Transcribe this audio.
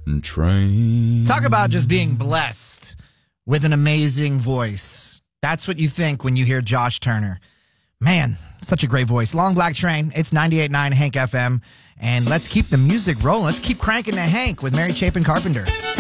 train. Talk about just being blessed with an amazing voice. That's what you think when you hear Josh Turner. Man, such a great voice. Long Black Train. It's 98.9 Hank FM. And let's keep the music rolling. Let's keep cranking the Hank with Mary Chapin Carpenter.